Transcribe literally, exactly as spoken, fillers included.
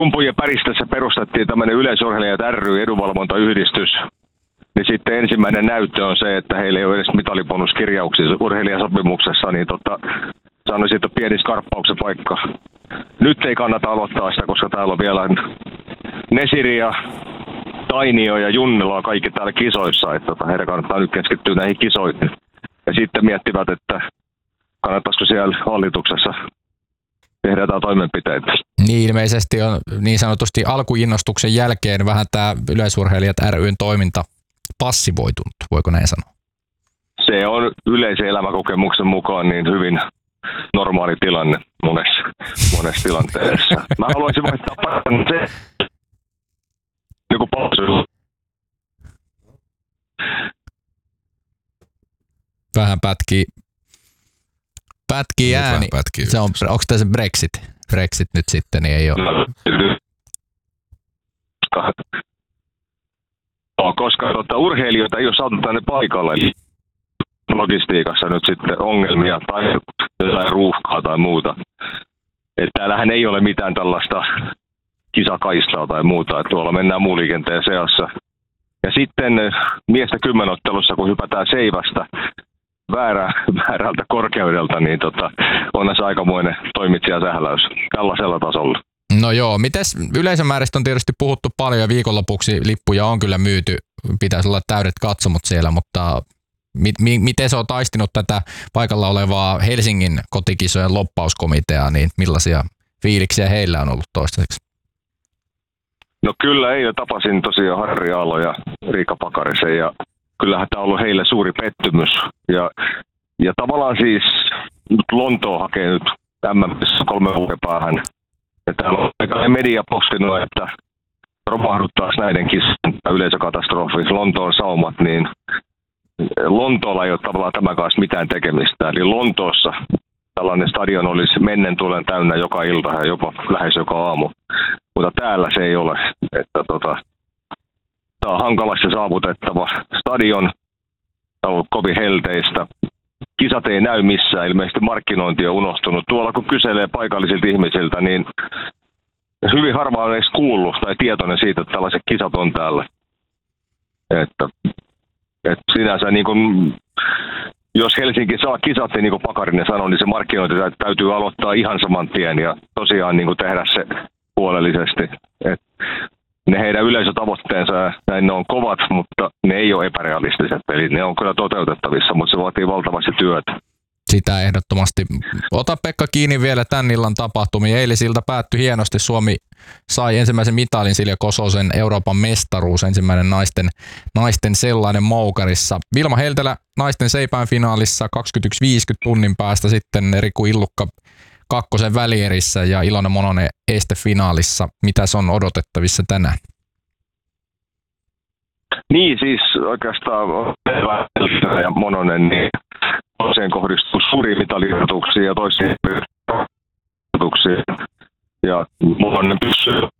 Kumpujen päristössä perustettiin tämmöinen Yleisurheilijat ry, edunvalvontayhdistys. Niin sitten ensimmäinen näyttö on se, että heillä ei ole edes mitalibonuskirjauksissa urheilijasopimuksessa, niin tota, sanoisin, että pieni skarppauksen paikka. Nyt ei kannata aloittaa sitä, koska täällä on vielä Nesiri ja Tainio ja Junnila on kaikki täällä kisoissa. Että tota, heidän kannattaa nyt keskittyä näihin kisoihin. Ja sitten miettivät, että kannattaisiko siellä hallituksessa tehdä jotain toimenpiteitä. Niin ilmeisesti on niin sanotusti alkuinnostuksen jälkeen vähän tämä Yleisurheilijat ry:n toiminta passivoitunut, voiko näin sanoa? Se on yleisen elämäkokemuksen mukaan niin hyvin normaali tilanne monessa, monessa tilanteessa. Mä haluaisin vaihtaa paremmin se, joku pausu. Vähän pätkii, pätkii ääni. Pätkii se on, onko tämä se Brexit? Brexit nyt sitten, niin ei ole. No, koska tuota, urheilijoita ei ole saatu tänne paikalle, eli logistiikassa nyt sitten ongelmia tai jotain ruuhkaa tai muuta. Että täällähän ei ole mitään tällaista kisakaistaa tai muuta, että tuolla mennään muun liikenteen seassa. Ja sitten miestä kymmenottelussa, kun hypätään seivästä väärä, väärältä korkeudelta, niin tota, on se aikamoinen toimitsijasähläys tällaisella tasolla. No joo, mites yleisömääristä on tietysti puhuttu paljon ja viikonlopuksi lippuja on kyllä myyty, pitäisi olla täydet katsomot siellä, mutta mi- mi- miten se on taistinut tätä paikalla olevaa Helsingin kotikisojen loppauskomiteaa, niin millaisia fiiliksiä heillä on ollut toistaiseksi? No kyllä, eilen tapasin tosiaan Harri Aalo ja Riikka Pakarisen ja kyllähän tämä on ollut heille suuri pettymys ja, ja tavallaan siis Lontoo hakee nyt M M:ssä kolme vuoden päähän. Ja täällä on aika media postinut, että romahduttaisi näiden kisojen yleisökatastrofi, Lontoon saumat, niin Lontoolla ei ole tavallaan tämän kanssa mitään tekemistä. Eli Lontoossa tällainen stadion olisi mennen tulen täynnä joka ilta ja jopa lähes joka aamu. Mutta täällä se ei ole. Että tota, tämä on hankalasti saavutettava stadion, tämä on ollut kovin helteistä. Kisat ei näy missään, ilmeisesti markkinointi on unohtunut. Tuolla kun kyselee paikallisilta ihmisiltä, niin hyvin harva on edes kuullut tai tietoinen siitä, että tällaiset kisat on täällä. Että, että sinänsä niin kun, jos Helsinki saa kisat, niin kuin Pakarinen sanoi, niin se markkinointi täytyy aloittaa ihan saman tien ja tosiaan niin kuin tehdä se huolellisesti. Että ne heidän yleisötavoitteensa, näin ne on kovat, mutta ne ei ole epärealistiset. Eli ne on kyllä toteutettavissa, mutta se vaatii valtavasti työtä. Sitä ehdottomasti. Ota Pekka kiinni vielä tämän illan tapahtumia. Eilisilta päättyi hienosti. Suomi sai ensimmäisen mitalin Silja Kososen Euroopan mestaruus, ensimmäinen naisten, naisten sellainen moukarissa. Vilma Heltelä naisten seipään finaalissa kaksikymmentäyksi viisikymmentä tunnin päästä, sitten Riku Illukka kakkosen välierissä ja Ilona Mononen estefinaalissa. Mitäs on odotettavissa tänään? Niin, siis oikeastaan ja Mononen, niin toiseen kohdistuu suuriin mitaliotuksia ja toisiin otuksia. Ja Mononen pysyy